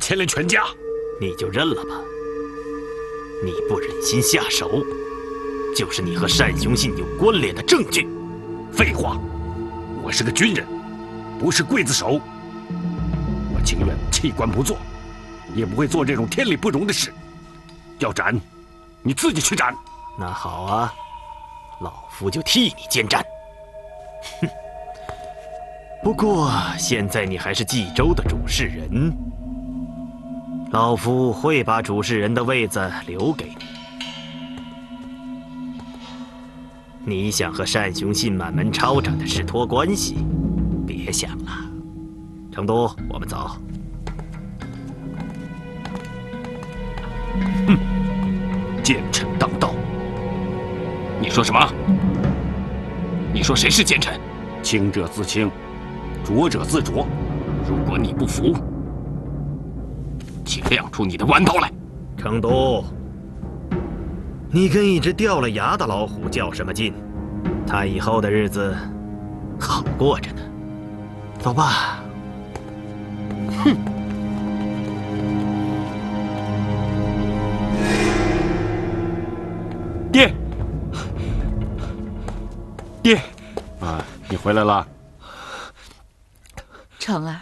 牵连全家， 你就认了吧。你不忍心下手，就是你和单雄信有关联的证据。 废话，我是个军人，不是刽子手。我情愿弃官不做，也不会做这种天理不容的事。要斩，你自己去斩。 那好啊，老夫就替你监斩。哼。不过现在你还是冀州的主事人，老夫会把主事人的位子留给你。你想和单雄信满门抄斩的事托关系，别想了。成都，我们走。 哼，奸臣当道。 你说什么？你说谁是奸臣？ 清者自清，浊者自浊。 如果你不服，请亮出你的弯刀来。 成都，你跟一只掉了牙的老虎较什么劲？他以后的日子好过着呢。走吧。 哼。 爹，爹， 啊，你回来了。 成儿，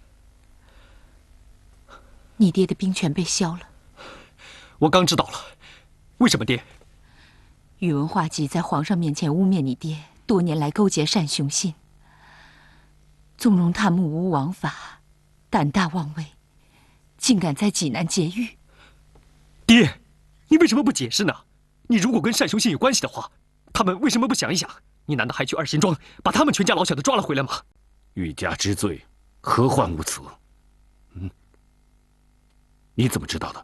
你爹的兵权被削了。 我刚知道了，为什么爹？ 宇文化及在皇上面前污蔑你爹多年来勾结单雄信，纵容他目无王法，胆大妄为，竟敢在济南劫狱。 爹，你为什么不解释呢？你如果跟单雄信有关系的话，他们为什么不想一想？你难道还去二贤庄把他们全家老小都抓了回来吗？ 欲加之罪，何患无辞？你怎么知道的？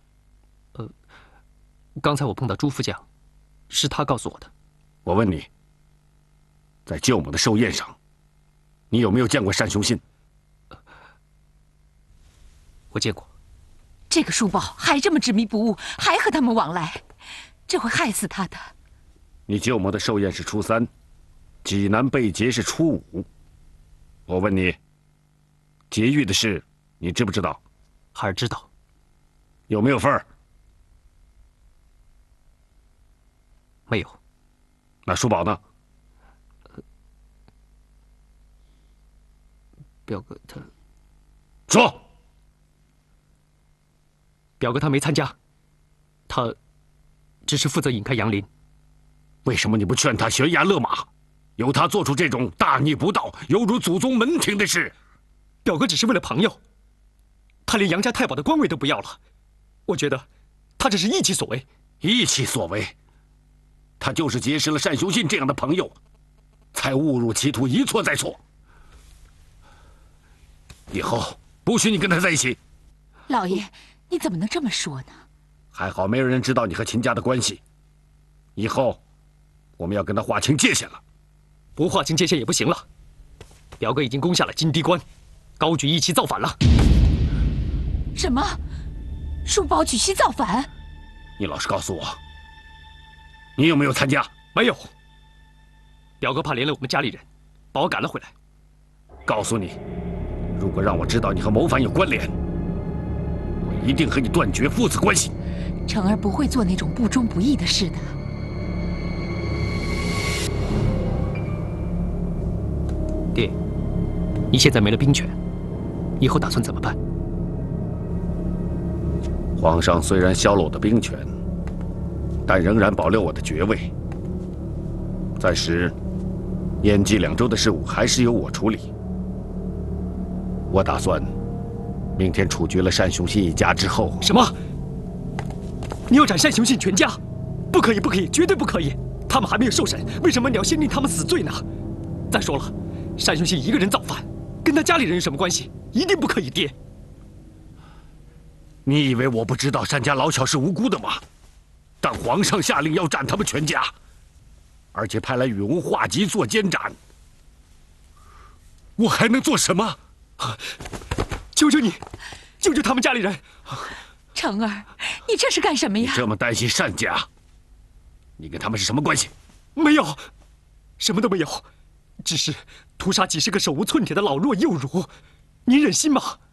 刚才我碰到朱副将，是他告诉我的。 我问你，在舅母的寿宴上，你有没有见过单雄信？ 我见过。 这个书包还这么执迷不悟，还和他们往来，这会害死他的。 你舅母的寿宴是初3，济南被劫是初5。我问你，劫狱的事你知不知道？ 孩儿知道。 有没有份儿？ 没有。 那书宝呢？ 表哥他说。 表哥他没参加，他只是负责引开杨林。 为什么你不劝他悬崖勒马，由他做出这种大逆不道、有辱祖宗门庭的事？ 表哥只是为了朋友，他连杨家太保的官位都不要了。我觉得他这是意气所为。 意气所为？他就是结识了单雄信这样的朋友，才误入歧途，一错再错。以后不许你跟他在一起。 老爷，你怎么能这么说呢？ 还好没有人知道你和秦家的关系。以后我们要跟他划清界限了。 不划清界限也不行了。表哥已经攻下了金堤关，高举义旗造反了。 什么？叔宝举旗造反？ 你老实告诉我，你有没有参加？ 没有。表哥怕连累我们家里人，把我赶了回来。 告诉你，如果让我知道你和谋反有关联，我一定和你断绝父子关系。 成儿不会做那种不忠不义的事的。 爹，你现在没了兵权，以后打算怎么办？ 皇上虽然削了我的兵权，但仍然保留我的爵位。暂时，燕冀2州的事务还是由我处理。我打算，明天处决了单雄信一家之后。 什么？你要斩单雄信全家？不可以，不可以，绝对不可以！他们还没有受审，为什么你要先令他们死罪呢？再说了，单雄信一个人造反，跟他家里人有什么关系？一定不可以，爹！ 你以为我不知道单家老小是无辜的吗？但皇上下令要斩他们全家，而且派来宇文化及做监斩，我还能做什么？ 求求你，救救他们家里人！ 成儿，你这是干什么呀？ 你这么担心单家，你跟他们是什么关系？ 没有，什么都没有，只是屠杀几十个手无寸铁的老弱幼孺，您忍心吗？